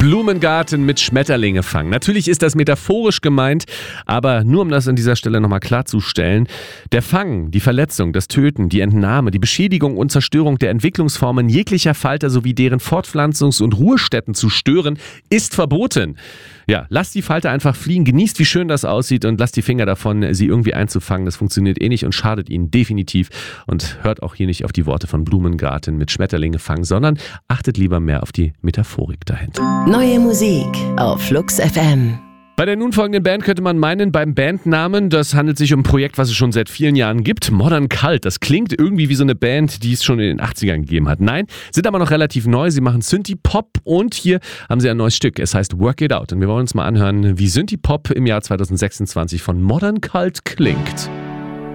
Blumengarten mit Schmetterlinge fangen. Natürlich ist das metaphorisch gemeint, aber nur um das an dieser Stelle nochmal klarzustellen. Der Fang, die Verletzung, das Töten, die Entnahme, die Beschädigung und Zerstörung der Entwicklungsformen jeglicher Falter sowie deren Fortpflanzungs- und Ruhestätten zu stören, ist verboten. Ja, lasst die Falter einfach fliegen, genießt, wie schön das aussieht und lasst die Finger davon, sie irgendwie einzufangen. Das funktioniert eh nicht und schadet ihnen definitiv. Und hört auch hier nicht auf die Worte von Blumengarten mit Schmetterlinge fangen, sondern achtet lieber mehr auf die Metaphorik dahinter. Neue Musik auf Flux FM. Bei der nun folgenden Band könnte man meinen, beim Bandnamen, das handelt sich um ein Projekt, was es schon seit vielen Jahren gibt. Modern Cult, das klingt irgendwie wie so eine Band, die es schon in den 80ern gegeben hat. Nein, sind aber noch relativ neu. Sie machen Synthie-Pop und hier haben sie ein neues Stück. Es heißt Work It Out. Und wir wollen uns mal anhören, wie Synthie-Pop im Jahr 2026 von Modern Cult klingt.